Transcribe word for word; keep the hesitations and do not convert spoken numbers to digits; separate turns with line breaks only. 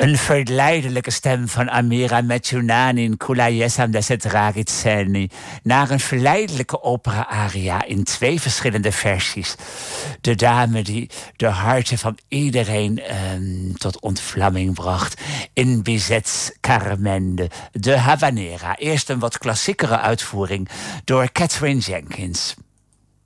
Een verleidelijke stem van Amira Metjounani Kulayesam Desedragitseni naar een verleidelijke opera-aria in twee verschillende versies. De dame die de harten van iedereen eh, tot ontvlamming bracht. In Bizet's Carmen, de Habanera. Eerst een wat klassiekere uitvoering door Catherine Jenkins.